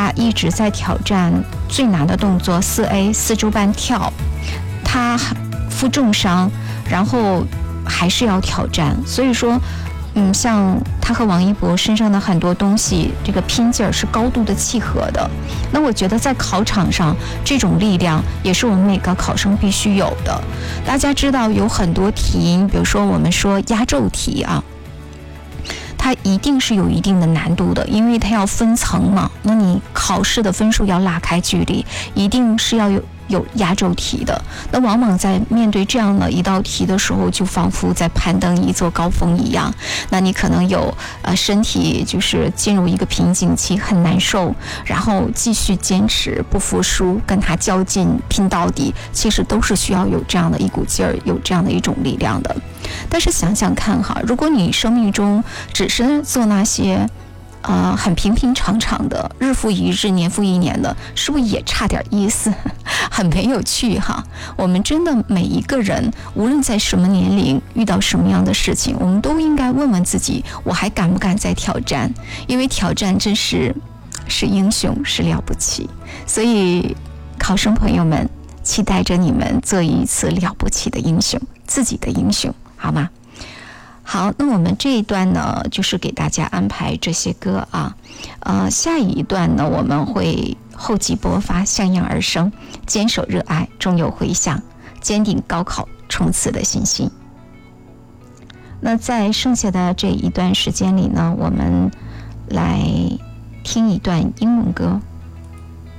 他一直在挑战最难的动作4A 4周半跳，他负重伤，然后还是要挑战。所以说像他和王一博身上的很多东西，这个拼劲儿是高度的契合的。那我觉得在考场上，这种力量也是我们每个考生必须有的。大家知道有很多题，比如说我们说压轴题啊，它一定是有一定的难度的，因为它要分层嘛，那你考试的分数要拉开距离，一定是要有压轴题的。那往往在面对这样的一道题的时候，就仿佛在攀登一座高峰一样，那你可能有身体就是进入一个瓶颈期，很难受，然后继续坚持不服输，跟他较劲拼到底，其实都是需要有这样的一股劲儿，有这样的一种力量的。但是想想看哈，如果你生命中只是做那些很平平常常的，日复一日年复一年的，是不是也差点意思，很没有趣哈？我们真的每一个人无论在什么年龄遇到什么样的事情，我们都应该问问自己，我还敢不敢再挑战？因为挑战真是英雄，是了不起。所以考生朋友们，期待着你们做一次了不起的英雄，自己的英雄，好吗？好，那我们这一段呢，就是给大家安排这些歌啊。下一段呢，我们会后期播发，向阳而生，坚守热爱，终有回响，坚定高考冲刺的信心。那在剩下的这一段时间里呢，我们来听一段英文歌。